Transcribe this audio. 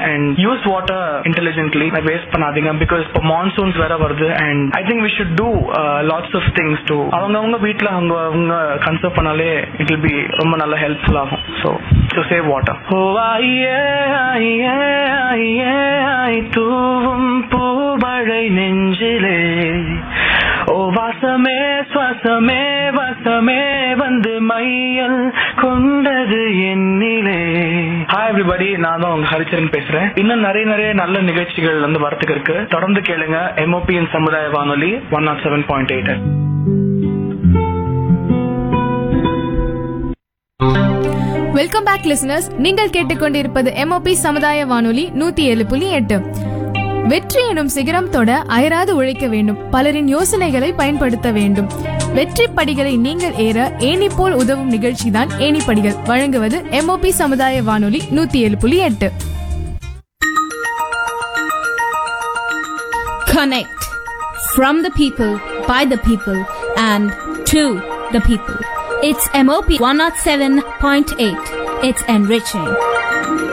and use water intelligently. Waste பண்ணாதீங்க because இப்போ monsoons வேற வருது and I think we should do lots of things to அவங்க வீட்ல அவங்க கன்சர்வ் பண்ணாலே it will be ரொம்ப நல்ல ஹெல்ப்ஃபுல் ஆகும். So to save water. தூவும் பூமழை நெஞ்சிலே ஓ வாசமே சுவாசமே வாசமே வந்து மையல் கொண்டது என்னிலே. ஹாய் எவ்ரிபடி, நான் தான் உங்க ஹரிச்சரன் பேசுறேன். இன்னும் நிறைய நல்ல நிகழ்ச்சிகள் வந்து வரத்துக்கு இருக்கு. தொடர்ந்து கேளுங்க எம்ஓபியின் சமுதாய வானொலி 107.8. Welcome back listeners. நீங்கள் கேட்டுக்கொண்டிருப்பது எம்ஓபி சமுதாய வானொலி 107.8. வெற்றி எனும் சிகரம் தொட அயராது உழைக்க வேண்டும். பலரின் யோசனைகளை பயன்படுத்த வேண்டும். வெற்றி படிகளை நீங்கள் ஏற ஏணி போல் உதவும் நிகழ்ச்சிதான் ஏணிப்படிகள். வழங்குவது எம்ஓபி சமுதாய வானொலி 107.8. Connect from the people, by the people, and to the people. It's MOP 107.8. It's enriching.